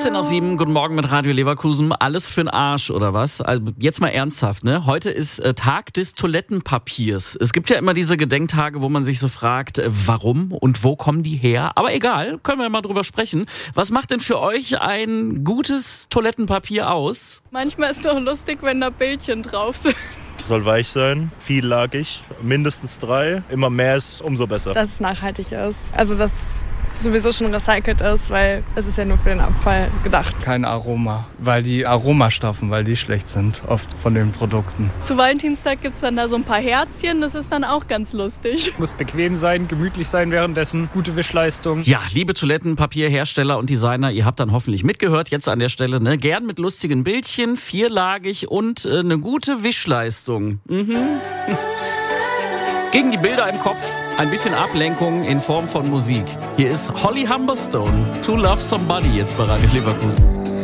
7:15, guten Morgen mit Radio Leverkusen. Alles für'n Arsch, oder was? Also jetzt mal ernsthaft, ne? Heute ist Tag des Toilettenpapiers. Es gibt ja immer diese Gedenktage, wo man sich so fragt, warum und wo kommen die her? Aber egal, können wir mal drüber sprechen. Was macht denn für euch ein gutes Toilettenpapier aus? Manchmal ist es doch lustig, wenn da Bildchen drauf sind. Soll weich sein, viellagig, mindestens 3. Immer mehr ist umso besser. Dass es nachhaltig ist. Also dass es sowieso schon recycelt ist, weil es ist ja nur für den Abfall gedacht. Kein Aroma, weil die Aromastoffe, weil die schlecht sind, oft von den Produkten. Zu Valentinstag gibt es dann da so ein paar Herzchen, das ist dann auch ganz lustig. Muss bequem sein, gemütlich sein währenddessen, gute Wischleistung. Ja, liebe Toilettenpapierhersteller und Designer, ihr habt dann hoffentlich mitgehört, jetzt an der Stelle, ne? Gern mit lustigen Bildchen, vierlagig und eine gute Wischleistung. Gegen die Bilder im Kopf ein bisschen Ablenkung in Form von Musik. Hier ist Holly Humberstone, To Love Somebody, jetzt bei Radio Leverkusen.